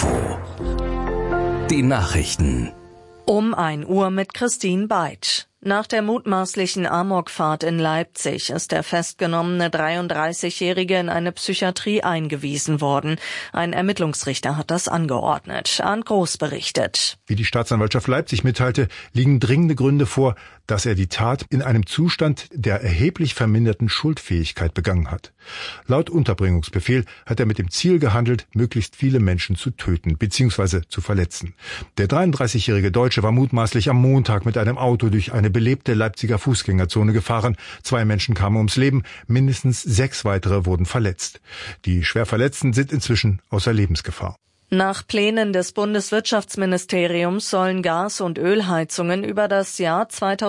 Info. Die Nachrichten. Um 1 Uhr mit Christine Beitsch. Nach der mutmaßlichen Amokfahrt in Leipzig ist der festgenommene 33-Jährige in eine Psychiatrie eingewiesen worden. Ein Ermittlungsrichter hat das angeordnet. Arndt Groß berichtet. Wie die Staatsanwaltschaft Leipzig mitteilte, liegen dringende Gründe vor, dass er die Tat in einem Zustand der erheblich verminderten Schuldfähigkeit begangen hat. Laut Unterbringungsbefehl hat er mit dem Ziel gehandelt, möglichst viele Menschen zu töten bzw. zu verletzen. Der 33-jährige Deutsche war mutmaßlich am Montag mit einem Auto durch eine belebte Leipziger Fußgängerzone gefahren. 2 Menschen kamen ums Leben, mindestens 6 weitere wurden verletzt. Die Schwerverletzten sind inzwischen außer Lebensgefahr. Nach Plänen des Bundeswirtschaftsministeriums sollen Gas- und Ölheizungen über das Jahr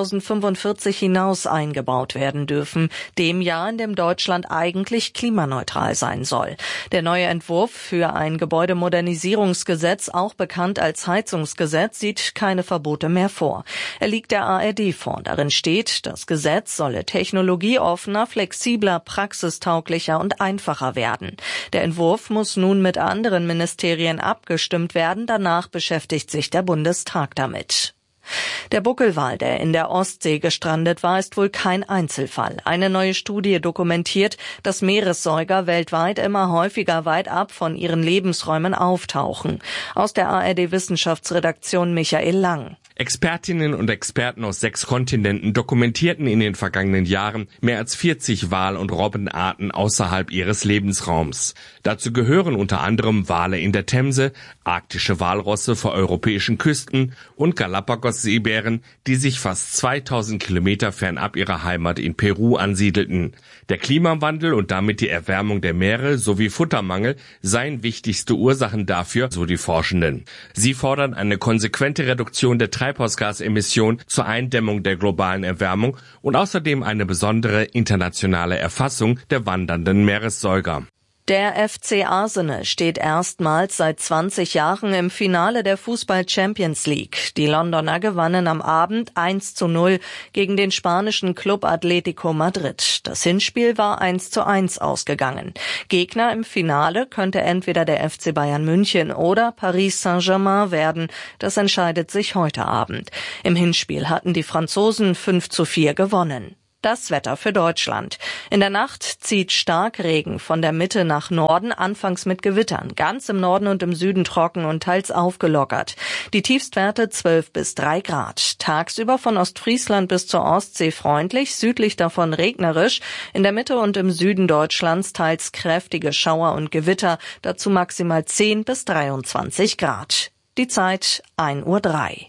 2045 hinaus eingebaut werden dürfen, dem Jahr, in dem Deutschland eigentlich klimaneutral sein soll. Der neue Entwurf für ein Gebäudemodernisierungsgesetz, auch bekannt als Heizungsgesetz, sieht keine Verbote mehr vor. Er liegt der ARD vor. Darin steht, das Gesetz solle technologieoffener, flexibler, praxistauglicher und einfacher werden. Der Entwurf muss nun mit anderen Ministerien abgestimmt werden. Danach beschäftigt sich der Bundestag damit. Der Buckelwal, der in der Ostsee gestrandet war, ist wohl kein Einzelfall. Eine neue Studie dokumentiert, dass Meeressäuger weltweit immer häufiger weit ab von ihren Lebensräumen auftauchen. Aus der ARD-Wissenschaftsredaktion Michael Lang. Expertinnen und Experten aus 6 Kontinenten dokumentierten in den vergangenen Jahren mehr als 40 Wal- und Robbenarten außerhalb ihres Lebensraums. Dazu gehören unter anderem Wale in der Themse, arktische Walrosse vor europäischen Küsten und Galapagos-Seebären, die sich fast 2000 Kilometer fernab ihrer Heimat in Peru ansiedelten. Der Klimawandel und damit die Erwärmung der Meere sowie Futtermangel seien wichtigste Ursachen dafür, so die Forschenden. Sie fordern eine konsequente Reduktion der Treibhausgasemissionen zur Eindämmung der globalen Erwärmung und außerdem eine besondere internationale Erfassung der wandernden Meeressäuger. Der FC Arsenal steht erstmals seit 20 Jahren im Finale der Fußball-Champions League. Die Londoner gewannen am Abend 1:0 gegen den spanischen Club Atletico Madrid. Das Hinspiel war 1:1 ausgegangen. Gegner im Finale könnte entweder der FC Bayern München oder Paris Saint-Germain werden. Das entscheidet sich heute Abend. Im Hinspiel hatten die Franzosen 5:4 gewonnen. Das Wetter für Deutschland. In der Nacht zieht Starkregen von der Mitte nach Norden, anfangs mit Gewittern. Ganz im Norden und im Süden trocken und teils aufgelockert. Die Tiefstwerte 12 bis 3 Grad. Tagsüber von Ostfriesland bis zur Ostsee freundlich, südlich davon regnerisch. In der Mitte und im Süden Deutschlands teils kräftige Schauer und Gewitter. Dazu maximal 10 bis 23 Grad. Die Zeit 1:03 Uhr.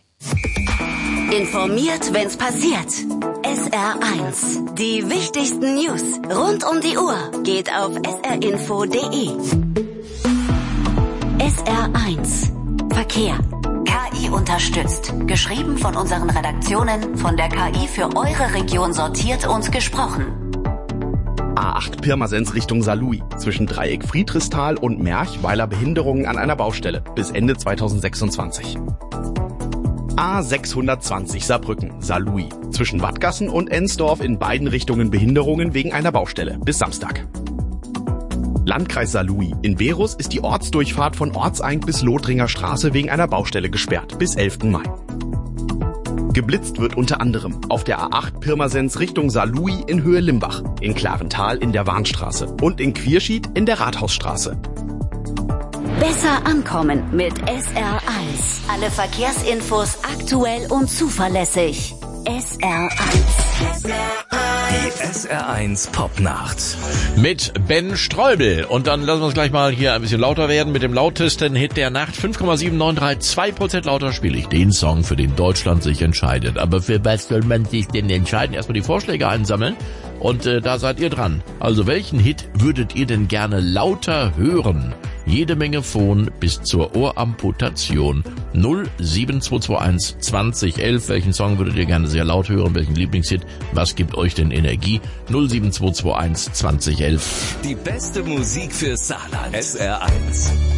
Informiert, wenn's passiert. SR1. Die wichtigsten News rund um die Uhr geht auf srinfo.de. SR1. Verkehr. KI unterstützt. Geschrieben von unseren Redaktionen, von der KI für eure Region sortiert und gesprochen. A8 Pirmasens Richtung Saarlouis. Zwischen Dreieck Friedrichsthal und Merch, weiler Behinderungen an einer Baustelle. Bis Ende 2026. A620 Saarbrücken, Saarlouis. Zwischen Wattgassen und Ensdorf in beiden Richtungen Behinderungen wegen einer Baustelle. Bis Samstag. Landkreis Saarlouis. In Berus ist die Ortsdurchfahrt von Ortseing bis Lothringer Straße wegen einer Baustelle gesperrt. Bis 11. Mai. Geblitzt wird unter anderem auf der A8 Pirmasens Richtung Saarlouis in Höhe Limbach, in Klarental in der Warnstraße und in Quierschied in der Rathausstraße. Besser ankommen mit SR1. Alle Verkehrsinfos aktuell und zuverlässig. SR1. Die SR1 Popnacht. Mit Ben Streubel. Und dann lassen wir uns gleich mal hier ein bisschen lauter werden mit dem lautesten Hit der Nacht. 5,793, 2% lauter spiele ich den Song, für den Deutschland sich entscheidet. Aber für was soll man sich denn entscheiden? Erstmal die Vorschläge einsammeln. Und da seid ihr dran. Also welchen Hit würdet ihr denn gerne lauter hören? Jede Menge Phon bis zur Ohramputation. 07221 2011. Welchen Song würdet ihr gerne sehr laut hören? Welchen Lieblingshit? Was gibt euch denn Energie? 07221 2011. Die beste Musik für Saarland. SR1.